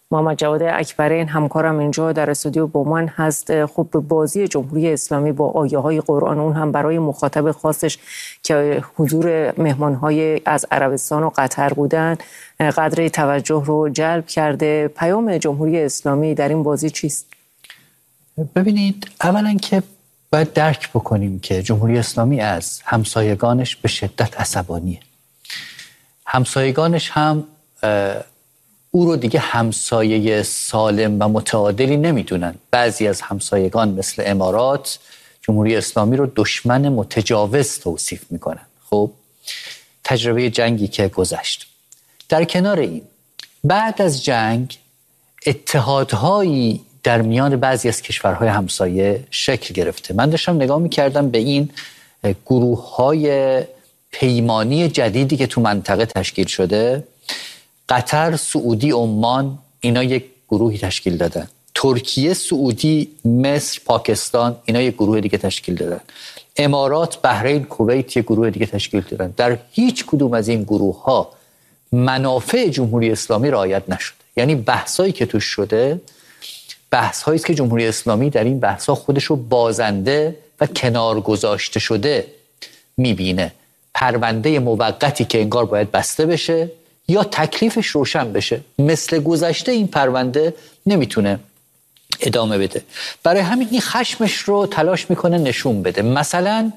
محمد جواد اکبرین همکارم اینجا در استودیو با من هست. خب بازی جمهوری اسلامی با آیه های قرآن، اون هم برای مخاطب خاصش که حضور مهمانهای از عربستان و قطر بودن، قدر توجه رو جلب کرده. پیام جمهوری اسلامی در این بازی چیست؟ ببینید، اولا که باید درک بکنیم که جمهوری اسلامی از همسایگانش به شدت عصبانیه. همسایگانش هم او رو دیگه همسایه سالم و متعادلی نمیدونن. بعضی از همسایگان مثل امارات جمهوری اسلامی رو دشمن متجاوز توصیف میکنن. خب تجربه جنگی که گذشت. در کنار این، بعد از جنگ اتحادهایی در میان بعضی از کشورهای همسایه شکل گرفته. من داشتم نگاه میکردم به این گروه‌های پیمانی جدیدی که تو منطقه تشکیل شده. قطر، سعودی، عمان، اینا یک گروهی تشکیل دادن. ترکیه، سعودی، مصر، پاکستان، اینا یک گروه دیگه تشکیل دادن. امارات، بحرین، کویت یک گروه دیگه تشکیل دادن. در هیچ کدوم از این گروه ها منافع جمهوری اسلامی رعایت نشده. یعنی بحثایی که توش شده بحث‌هایی است که جمهوری اسلامی در این بحث‌ها خودش رو بازنده و کنار گذاشته شده می‌بینه. پرونده موقتی که انگار باید بسته بشه یا تکلیفش روشن بشه، مثل گذشته این پرونده نمیتونه ادامه بده. برای همین این خشمش رو تلاش میکنه نشون بده. مثلا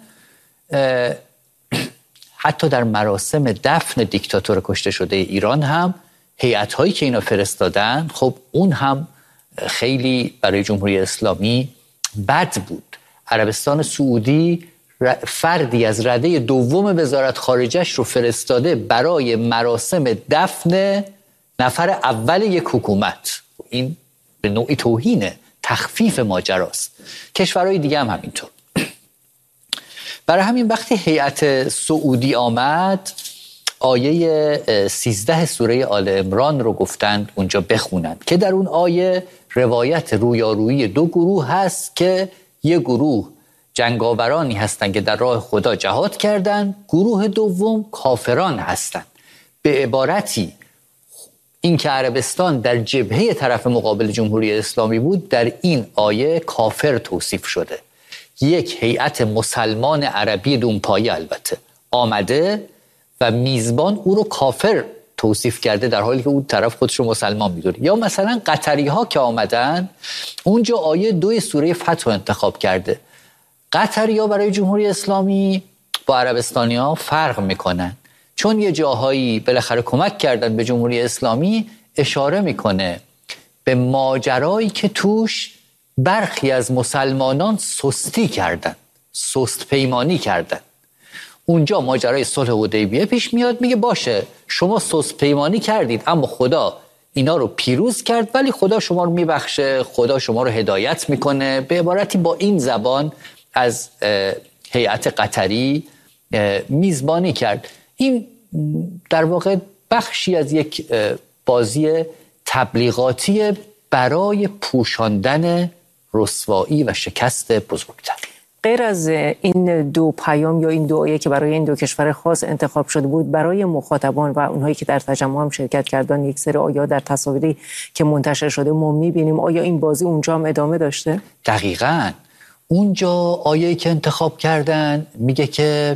حتی در مراسم دفن دیکتاتور کشته شده ایران هم هیئت‌هایی که اینا فرستادن، خب اون هم خیلی برای جمهوری اسلامی بد بود. عربستان سعودی فردی از رده دوم وزارت خارجه‌اش رو فرستاده برای مراسم دفن نفر اول یک حکومت. این به نوعی توهینه، تخفیف ماجراست. کشورهای دیگه هم همینطور. برای همین وقتی هیئت سعودی آمد، آیه 13 سوره آل عمران رو گفتند اونجا بخونند که در اون آیه روایت رویارویی دو گروه هست که یک گروه جنگاورانی هستند که در راه خدا جهاد کردند، گروه دوم کافران هستند. به عبارتی این که عربستان در جبهه طرف مقابل جمهوری اسلامی بود، در این آیه کافر توصیف شده. یک هیئت مسلمان عربی دونپایه البته آمده و میزبان او رو کافر توصیف کرده، در حالی که اون طرف خودش رو مسلمان میدونه. یا مثلا قطری ها که آمدن، اونجا آیه 2 سوره فتح انتخاب کرده. قطری ها برای جمهوری اسلامی با عربستانی ها فرق میکنن، چون یه جاهایی بالاخره کمک کردن به جمهوری اسلامی. اشاره میکنه به ماجرایی که توش برخی از مسلمانان سستی کردن، سست پیمانی کردن. اونجا ماجرای صلح حدیبیه پیش میاد، میگه باشه شما سست پیمانی کردید اما خدا اینا رو پیروز کرد، ولی خدا شما رو میبخشه، خدا شما رو هدایت میکنه. به عبارتی با این زبان از هیئت قطری میزبانی کرد. این در واقع بخشی از یک بازی تبلیغاتی برای پوشاندن رسوایی و شکست بزرگتر. غیر از این دو پیام یا این دو آیه که برای این دو کشور خاص انتخاب شده بود، برای مخاطبان و اونهایی که در تجمع هم شرکت کردن، یک سری آیات در تصاویری که منتشر شده ما می‌بینیم. آیا این بازی اونجا هم ادامه داشته؟ دقیقاً. اونجا آیه‌ای که انتخاب کردن میگه که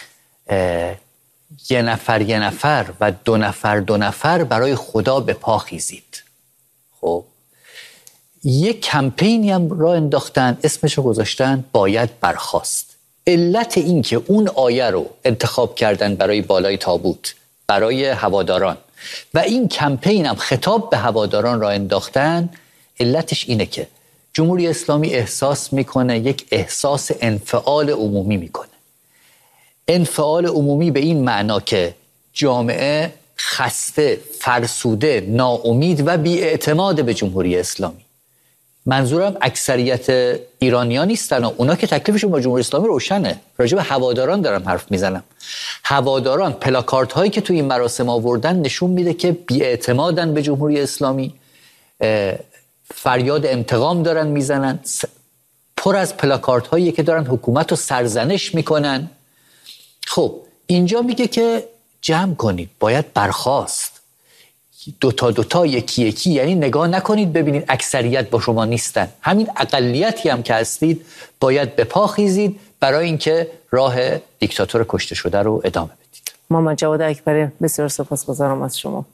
یه نفر و دو نفر برای خدا به پا خیزید. خب یک کمپینی هم راه انداختن، اسمش رو گذاشتن باید برخاست. علت این که اون آیه رو انتخاب کردن برای بالای تابوت برای هواداران و این کمپین هم خطاب به هواداران راه انداختن، علتش اینه که جمهوری اسلامی احساس میکنه، یک احساس انفعال عمومی میکنه. انفعال عمومی به این معنا که جامعه خسته، فرسوده، ناامید و بی‌اعتماد به جمهوری اسلامی. منظورم اکثریت ایرانیان نیستن، اونا که تکلیفشون با جمهوری اسلامی روشنه. راجع به هواداران دارم حرف میزنم. هواداران پلاکارت هایی که توی این مراسم آوردن نشون میده که بی‌اعتمادن به جمهوری اسلامی، فریاد انتقام دارن میزنن، پر از پلاکارت هایی که دارن حکومت رو سرزنش میکنن. خب اینجا میگه که جمع کنید، باید برخاست. دوتا یکی یکی، یعنی نگاه نکنید ببینید اکثریت با شما نیستن، همین اقلیتی هم که هستید باید به پا خیزید برای اینکه راه دیکتاتور کشته شده رو ادامه بدید. محمد جواد اکبری، بسیار سپاسگزارم از شما.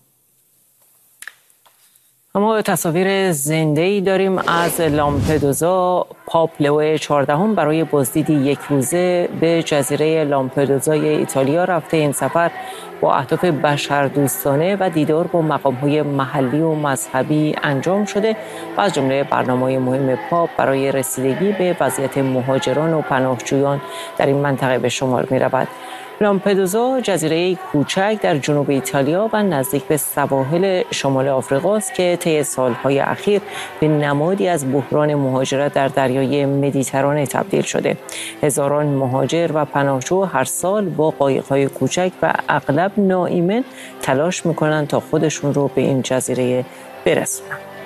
اما تصاویر زنده‌ای داریم از لامپدوزا. پاپ لئو 14 برای بازدیدی یک روزه به جزیره لامپدوزای ایتالیا رفته. این سفر با اهداف بشردوستانه و دیدار با مقام‌های محلی و مذهبی انجام شده و از جمله برنامه‌های مهم پاپ برای رسیدگی به وضعیت مهاجران و پناهجویان در این منطقه به شمار می‌رود. لامپدوزا جزیره کوچک در جنوب ایتالیا و نزدیک به سواحل شمال آفریقا است که طی سالهای اخیر به نمادی از بحران مهاجرت در دریای مدیترانه تبدیل شده. هزاران مهاجر و پناهجو هر سال با قایق‌های کوچک و اغلب ناایمن تلاش می‌کنند تا خودشون رو به این جزیره برسونند.